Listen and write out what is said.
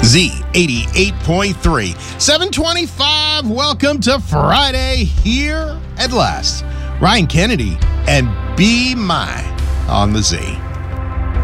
Z88.3. 725. Welcome to Friday here at last. Ryan Kennedy and Be Mine on the Z.